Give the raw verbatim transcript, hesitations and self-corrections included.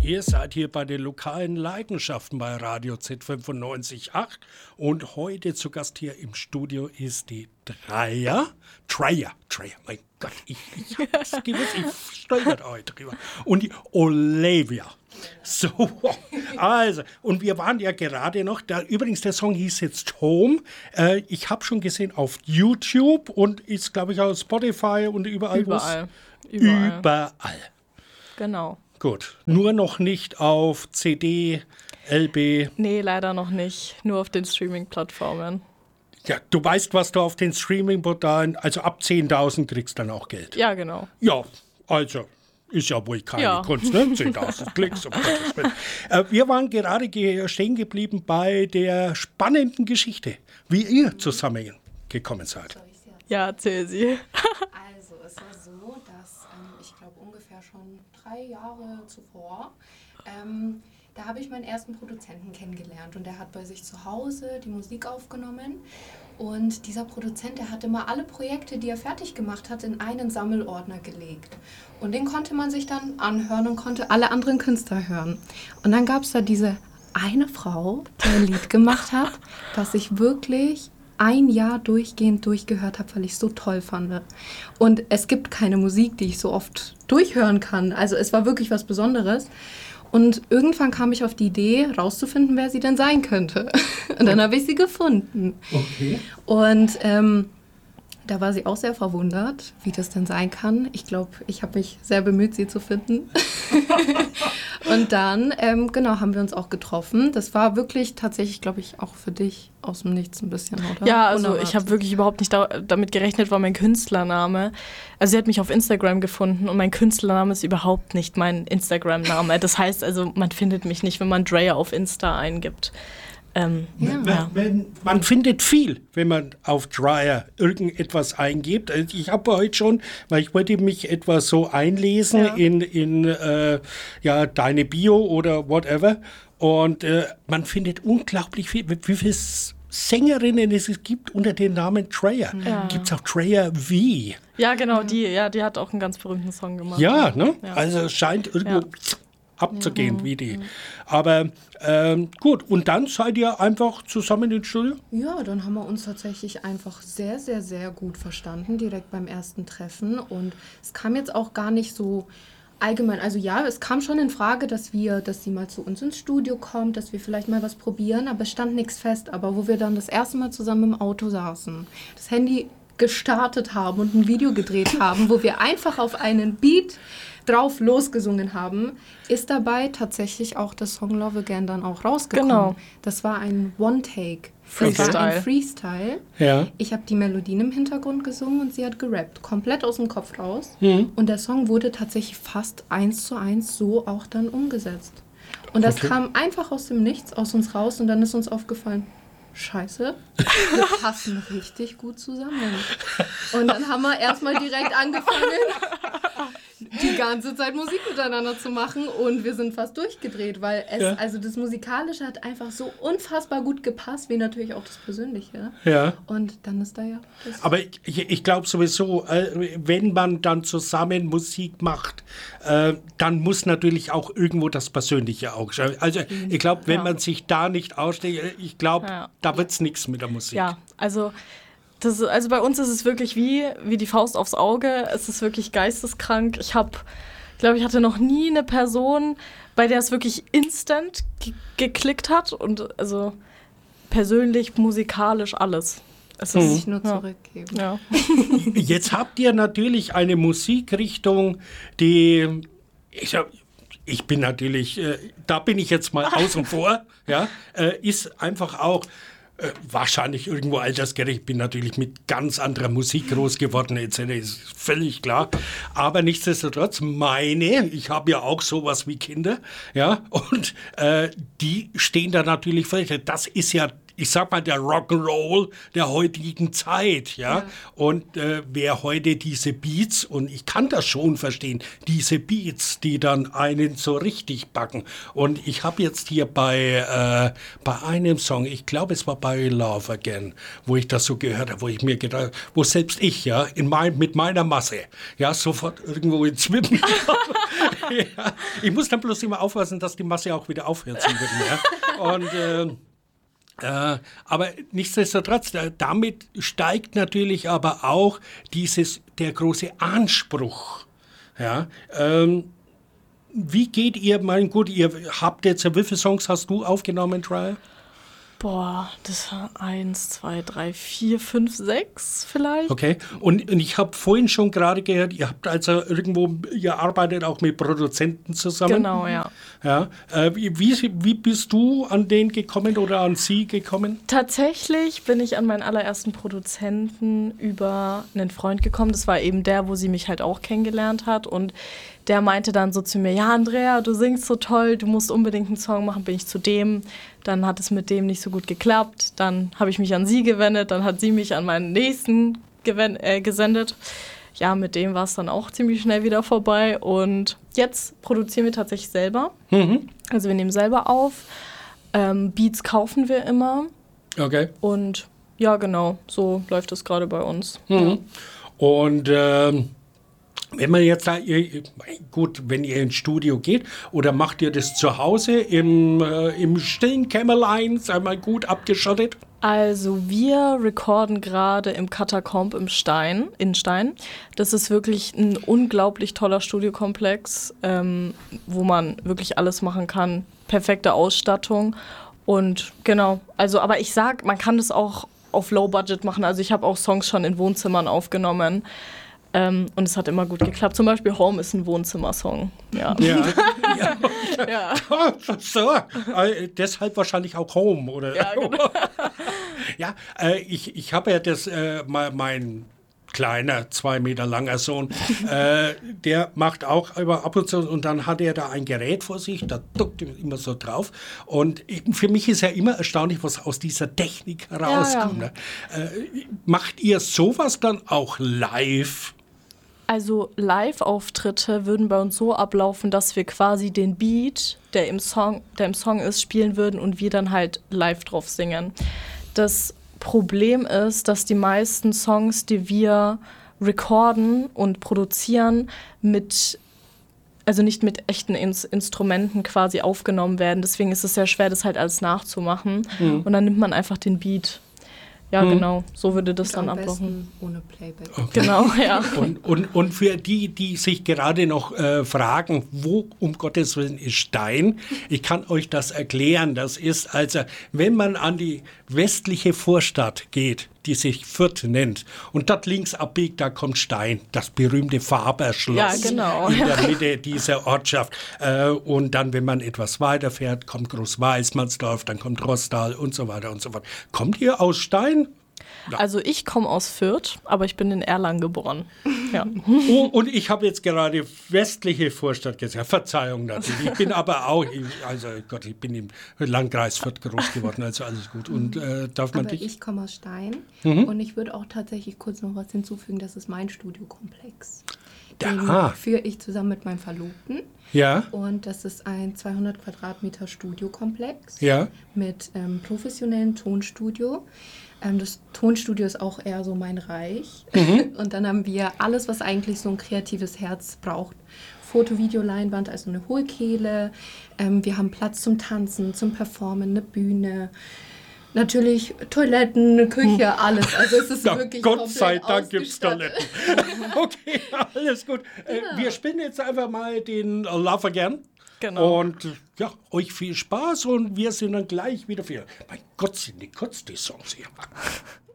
Ihr seid hier bei den lokalen Leidenschaften bei Radio Z fünfundneunzig Komma acht und heute zu Gast hier im Studio ist die Dreier. Dreier, Dreier, mein Gott, ich, ich hab's gewusst, ich stolpert heute drüber. Und die Olivia. So, also, und wir waren ja gerade noch, da, übrigens der Song hieß jetzt Home. Äh, ich habe schon gesehen auf YouTube und ist, glaube ich, auf Spotify und überall. Überall. Überall. Überall. Genau. Gut, nur noch nicht auf C D, L B. Nee, leider noch nicht. Nur auf den Streaming-Plattformen. Ja, du weißt, was du auf den Streaming-Portalen, also ab zehntausend kriegst dann auch Geld. Ja, genau. Ja, also ist ja wohl keine Ja. Kunst, ne? zehntausend Klicks. Um Gottes Willen. Äh, wir waren gerade ge- stehen geblieben bei der spannenden Geschichte, wie ihr zusammengekommen seid. Ja, erzähl sie. Also, es war so, dass ähm, ich glaube ungefähr schon drei Jahre zuvor, ähm, da habe ich meinen ersten Produzenten kennengelernt und der hat bei sich zu Hause die Musik aufgenommen und dieser Produzent, der hat immer alle Projekte, die er fertig gemacht hat, in einen Sammelordner gelegt und den konnte man sich dann anhören und konnte alle anderen Künstler hören und dann gab es da diese eine Frau, die ein Lied gemacht hat, das ich wirklich ein Jahr durchgehend durchgehört habe, weil ich es so toll fand. Und es gibt keine Musik, die ich so oft durchhören kann. Also es war wirklich was Besonderes. Und irgendwann kam ich auf die Idee, rauszufinden, wer sie denn sein könnte. Und dann habe ich sie gefunden. Okay. Und ähm, da war sie auch sehr verwundert, wie das denn sein kann. Ich glaube, ich habe mich sehr bemüht, sie zu finden. Und dann, ähm, genau, haben wir uns auch getroffen. Das war wirklich tatsächlich, glaube ich, auch für dich aus dem Nichts ein bisschen, oder? Ja, also Unerwartet. ich habe wirklich überhaupt nicht da, damit gerechnet, war mein Künstlername. Also sie hat mich auf Instagram gefunden und mein Künstlername ist überhaupt nicht mein Instagram-Name. Das heißt also, man findet mich nicht, wenn man Dreier auf Insta eingibt. Ähm, Ja. ja. Wenn, man findet viel, wenn man auf Dryer irgendetwas eingibt. Also ich habe heute schon, weil ich wollte mich etwas so einlesen Ja. in, in äh, ja, deine Bio oder whatever. Und äh, man findet unglaublich viel, wie wie viele Sängerinnen es gibt unter dem Namen Dreier. Ja. Gibt es auch Dreier V? Ja, genau, die, ja, die hat auch einen ganz berühmten Song gemacht. Ja, ne? Ja. Also es scheint irgendwo Ja. abzugehen, wie die. Aber ähm, gut, und dann seid ihr einfach zusammen ins Studio? Ja, dann haben wir uns tatsächlich einfach sehr, sehr, sehr gut verstanden, direkt beim ersten Treffen. Und es kam jetzt auch gar nicht so allgemein, also ja, es kam schon in Frage, dass wir, dass sie mal zu uns ins Studio kommt, dass wir vielleicht mal was probieren, aber es stand nichts fest. Aber wo wir dann das erste Mal zusammen im Auto saßen, das Handy gestartet haben und ein Video gedreht haben, wo wir einfach auf einen Beat drauf losgesungen haben, ist dabei tatsächlich auch der Song Love Again dann auch rausgekommen. Genau. Das war ein One-Take. Das war Freestyle. ein Freestyle. Ja. Ich habe die Melodien im Hintergrund gesungen und sie hat gerappt. Komplett aus dem Kopf raus. Mhm. Und der Song wurde tatsächlich fast eins zu eins so auch dann umgesetzt. Und das Okay. kam einfach aus dem Nichts, aus uns raus und dann ist uns aufgefallen, Scheiße, wir passen richtig gut zusammen. Und dann haben wir erstmal direkt angefangen, die ganze Zeit Musik miteinander zu machen und wir sind fast durchgedreht, weil es, Ja. also das Musikalische hat einfach so unfassbar gut gepasst, wie natürlich auch das Persönliche. Ja. Und dann ist da ja das. Aber ich, ich glaube sowieso, äh, wenn man dann zusammen Musik macht, äh, dann muss natürlich auch irgendwo das Persönliche auch schauen. Also ich glaube, wenn Ja. man sich da nicht aussteht, ich glaube, Ja. da wird es nichts mit der Musik. Ja, also, das, ist- also bei uns ist es wirklich wie, wie die Faust aufs Auge. Es ist wirklich geisteskrank. Ich habe, glaube ich, hatte noch nie eine Person, bei der es wirklich instant ge- geklickt hat. Und also persönlich, musikalisch, alles. Es Muss ist, ich nur ja. zurückgeben. Ja. Jetzt habt ihr natürlich eine Musikrichtung, die, ich, sag, ich bin natürlich, äh, da bin ich jetzt mal außen vor, ja, äh, ist einfach auch äh, wahrscheinlich irgendwo altersgerecht. Ich bin natürlich mit ganz anderer Musik groß geworden, et cetera, ist völlig klar. Aber nichtsdestotrotz, meine, ich habe ja auch sowas wie Kinder, ja, und äh, die stehen da natürlich völlig, das ist ja, ich sag mal, der Rock'n'Roll der heutigen Zeit, ja. Ja. Und äh, wer heute diese Beats, und ich kann das schon verstehen, diese Beats, die dann einen so richtig packen. Und ich habe jetzt hier bei, äh, bei einem Song, ich glaube, es war bei Love Again, wo ich das so gehört habe, wo ich mir gedacht habe, wo selbst ich, ja, in mein, mit meiner Masse, ja, sofort irgendwo ins Schwimmen komme. Ja, ich muss dann bloß immer aufpassen, dass die Masse auch wieder aufhört zu reden. Ja? Und, äh, äh, aber nichtsdestotrotz, da, damit steigt natürlich aber auch dieses, der große Anspruch. Ja? Ähm, wie geht ihr, mein Gut, ihr habt jetzt, wie viele Songs hast du aufgenommen, Trial? Boah, das war eins, zwei, drei, vier, fünf, sechs vielleicht. Okay, und, und ich habe vorhin schon gerade gehört, ihr habt also irgendwo, ihr arbeitet auch mit Produzenten zusammen. Genau, ja. Ja, äh, wie, wie bist du an den gekommen oder an sie gekommen? Tatsächlich bin ich an meinen allerersten Produzenten über einen Freund gekommen. Das war eben der, wo sie mich halt auch kennengelernt hat. Und der meinte dann so zu mir, ja, Andrea, du singst so toll, du musst unbedingt einen Song machen, bin ich zu dem. Dann hat es mit dem nicht so gut geklappt. Dann habe ich mich an sie gewendet, dann hat sie mich an meinen nächsten gewen- äh, gesendet. Ja, mit dem war es dann auch ziemlich schnell wieder vorbei. Und jetzt produzieren wir tatsächlich selber. Mhm. Also wir nehmen selber auf. Ähm, Beats kaufen wir immer. Okay. Und ja, genau, so läuft es gerade bei uns. Mhm. Ja. Und ähm, wenn man jetzt da, ihr, gut, wenn ihr ins Studio geht, oder macht ihr das zu Hause im, äh, im stillen Kämmerlein, sei mal gut abgeschottet? Also wir recorden gerade im Katakomb im Stein, in Stein. Das ist wirklich ein unglaublich toller Studiokomplex, ähm, wo man wirklich alles machen kann. Perfekte Ausstattung. Und genau, also aber ich sag, man kann das auch auf Low Budget machen. Also ich habe auch Songs schon in Wohnzimmern aufgenommen. Ähm, und es hat immer gut geklappt. Zum Beispiel Home ist ein Wohnzimmersong. Ja. Ja. ja. Ja. So, äh, deshalb wahrscheinlich auch Home, oder? Ja, genau. Ja, äh, ich, ich habe ja das, äh, mein, mein kleiner, zwei Meter langer Sohn, äh, der macht auch immer ab und zu, und dann hat er da ein Gerät vor sich, da duckt er immer so drauf. Und ich, für mich ist ja immer erstaunlich, was aus dieser Technik rauskommt. Ja, ja. Ne? Äh, macht ihr sowas dann auch live? Also Live-Auftritte würden bei uns so ablaufen, dass wir quasi den Beat, der im Song, der im Song ist, spielen würden und wir dann halt live drauf singen. Das Problem ist, dass die meisten Songs, die wir recorden und produzieren, mit, also nicht mit echten Ins- Instrumenten quasi aufgenommen werden. Deswegen ist es sehr schwer, das halt alles nachzumachen. Mhm. Und dann nimmt man einfach den Beat. Ja, mhm. genau, so würde das und dann am ablaufen. Besten ohne Playback. Okay. Genau, ja. Und, und, und für die, die sich gerade noch äh, fragen, wo um Gottes Willen ist Stein? Ich kann euch das erklären. Das ist also, wenn man an die westliche Vorstadt geht, die sich Fürth nennt, und dort links abbiegt, da kommt Stein, das berühmte Faberschloss. Ja, genau. In der Mitte dieser Ortschaft. Äh, und dann, wenn man etwas weiter fährt, kommt Großweismannsdorf, dann kommt Rostal und so weiter und so fort. Kommt ihr aus Stein? Ja. Also ich komme aus Fürth, aber ich bin in Erlangen geboren. Ja. Oh, und ich habe jetzt gerade westliche Vorstadt gesagt. Verzeihung natürlich. Ich bin aber auch, also Gott, ich bin im Landkreis Fürth groß geworden, also alles gut. Und äh, darf man aber dich? Ich komme aus Stein Mhm. und ich würde auch tatsächlich kurz noch was hinzufügen, das ist mein Studiokomplex. Den Ja. führe ich zusammen mit meinem Verlobten. Ja, Und das ist ein zweihundert Quadratmeter Studiokomplex ja. mit ähm, professionellem Tonstudio. Ähm, das Tonstudio ist auch eher so mein Reich. Mhm. Und dann haben wir alles, was eigentlich so ein kreatives Herz braucht. Foto, Video, Leinwand, also eine Hohlkehle. Ähm, wir haben Platz zum Tanzen, zum Performen, eine Bühne. Natürlich Toiletten, eine Küche, alles. Also es ist Ja, wirklich Gott sei komplett Dank gibt es ausgestattet. Toiletten. Okay, alles gut. Äh, Ja. wir spielen jetzt einfach mal den Love Again. Genau. Und ja, euch viel Spaß, und wir sind dann gleich wieder für. Mein Gott, sind die kurz, die Songs hier.